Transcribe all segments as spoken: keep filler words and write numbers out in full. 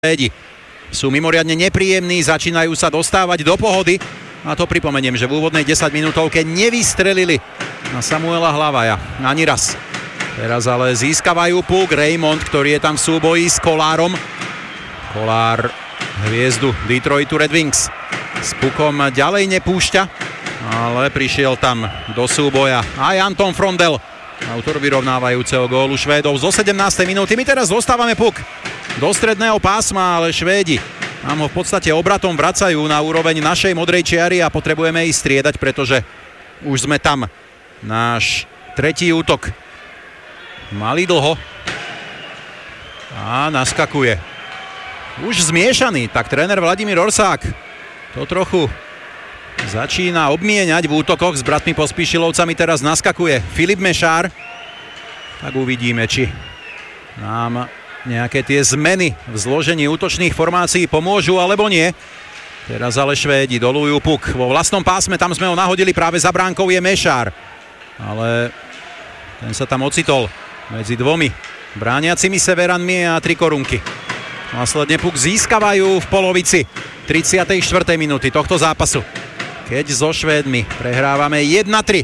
Švédi sú mimoriadne nepríjemní, začínajú sa dostávať do pohody. A to pripomeniem, že v úvodnej desaťminútovke nevystrelili na Samuela Hlavaja ani raz. Teraz ale získavajú puk. Raymond, ktorý je tam v súboji s Kolárom. Kolár hviezdu Detroitu Red Wings s pukom ďalej nepúšťa, ale prišiel tam do súboja aj Anton Frondel, autor vyrovnávajúceho gólu Švédov zo sedemnástej minúty. My teraz dostávame puk do stredného pásma, ale Švédi nám ho v podstate obratom vracajú na úroveň našej modrej čiary a potrebujeme ich striedať, pretože už sme tam. Náš tretí útok mali dlho a naskakuje. Už zmiešaný, tak tréner Vladimír Orsák to trochu začína obmieniať v útokoch s bratmi Pospíšilovcami. Teraz naskakuje Filip Mešár. Tak uvidíme, či nám nejaké tie zmeny v zložení útočných formácií pomôžu, alebo nie. Teraz ale Švédi dolujú puk vo vlastnom pásme, tam sme ho nahodili, práve za bránkou je Mešár. Ale ten sa tam ocitol medzi dvomi brániacimi Severanmi a tri korunky. Následne puk získavajú v polovici tridsiatej štvrtej minúty tohto zápasu, keď so Švédmi prehrávame jeden tri.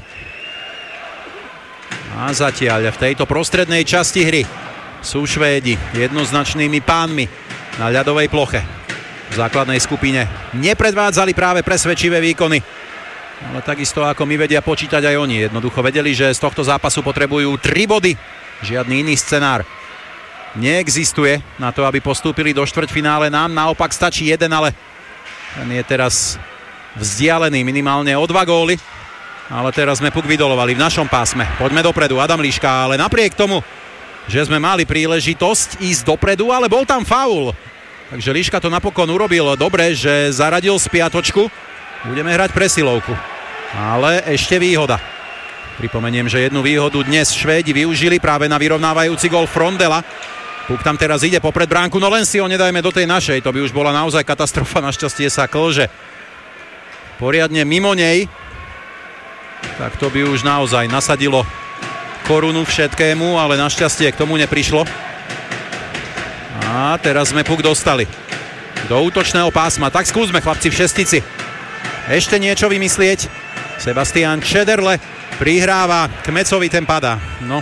A zatiaľ v tejto prostrednej časti hry sú Švédi jednoznačnými pánmi na ľadovej ploche. V základnej skupine nepredvádzali práve presvedčivé výkony, ale takisto ako my vedia počítať aj oni. Jednoducho vedeli, že z tohto zápasu potrebujú tri body. Žiadny iný scenár neexistuje na to, aby postúpili do štvrťfinále. Nám naopak stačí jeden, ale ten je teraz vzdialený minimálne o dva góly. Ale teraz sme puk vydolovali v našom pásme. Poďme dopredu, Adam Liška, ale napriek tomu, že sme mali príležitosť ísť dopredu, ale bol tam faul. Takže Liška to napokon urobil dobre, že zaradil spiatočku. Budeme hrať presilovku, ale ešte výhoda. Pripomeniem, že jednu výhodu dnes Švédi využili práve na vyrovnávajúci gól Frondela. Puk tam teraz ide popred bránku, no len si ho nedajme do tej našej. To by už bola naozaj katastrofa, našťastie sa klže poriadne mimo nej. Tak to by už naozaj nasadilo korunu všetkému, ale našťastie k tomu neprišlo. A teraz sme puk dostali do útočného pásma. Tak skúsme, chlapci v šestici, ešte niečo vymyslieť. Sebastian Čederle prihráva Kmecovi, ten padá. No,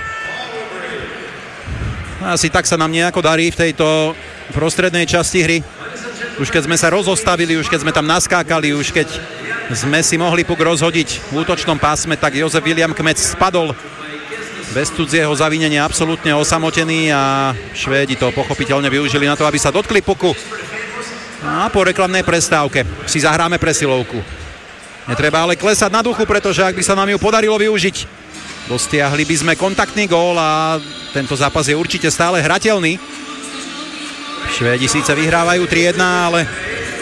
asi tak sa nám nejako darí v tejto prostrednej časti hry. Už keď sme sa rozostavili, už keď sme tam naskákali, už keď sme si mohli puk rozhodiť v útočnom pásme, tak Jozef William Kmec spadol bez cudzieho zavinenia, absolútne osamotený, a Švédi to pochopiteľne využili na to, aby sa dotkli puku. A po reklamnej prestávke si zahráme presilovku. Netreba ale klesať na duchu, pretože ak by sa nám ju podarilo využiť, dostiahli by sme kontaktný gól a tento zápas je určite stále hrateľný. Švédi síce vyhrávajú tri jedna, ale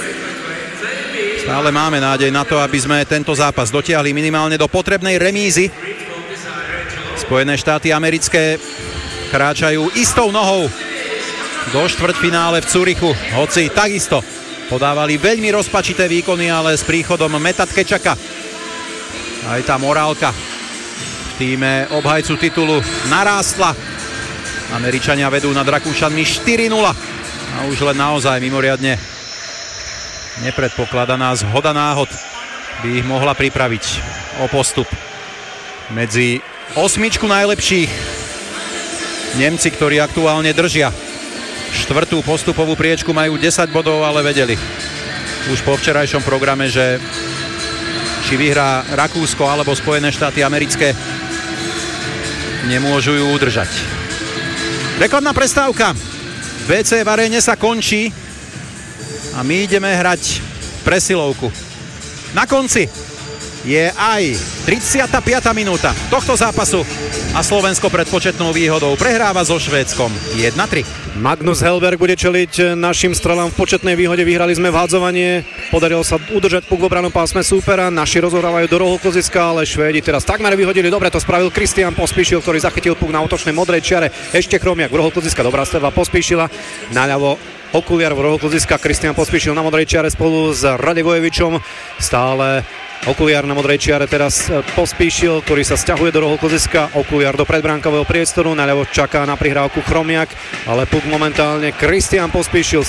stále máme nádej na to, aby sme tento zápas dotiahli minimálne do potrebnej remízy. Spojené štáty americké kráčajú istou nohou do štvrťfinále v Cúrichu, hoci takisto podávali veľmi rozpačité výkony, ale s príchodom Meta Tkečaka aj tá morálka v tíme obhajcu titulu narástla. Američania vedú nad Rakúšanmi štyri nula a už len naozaj mimoriadne nepredpokladaná zhoda náhod by ich mohla pripraviť o postup medzi osmičku najlepších. Nemci, ktorí aktuálne držia štvrtú postupovú priečku, majú desať bodov, ale vedeli už po včerajšom programe, že či vyhrá Rakúsko alebo Spojené štáty americké, nemôžu ju udržať. Rekordná prestávka vé cé v aréne sa končí a my ideme hrať presilovku. Na konci je aj tridsiata piata minúta tohto zápasu a Slovensko pred početnou výhodou prehráva so Švédskom jeden tri. Magnus Hellberg bude čeliť našim strelám v početnej výhode. Vyhrali sme vhádzovanie, podarilo sa udržať puk v obranom pásme súpera. Naši rozohrávajú do rohu kloziska, ale Švédi teraz takmer vyhodili. Dobre to spravil Kristian Pospíšil, ktorý zachytil puk na útočnej modrej čiare. Ešte Chromiak v rohu kloziska, dobrá strela Pospíšila. Naľavo Okuliar v rohu kloziska, Kristian Pospíšil na modrej čiare spolu s Radevojevičom. Stále Okuliar na modrej čiare teraz Pospíšil, ktorý sa sťahuje do rohu klziska. Okuliar do predbránkového priestoru, naľavo čaká na prihrávku Chromiak, ale puk momentálne Kristián Pospíšil.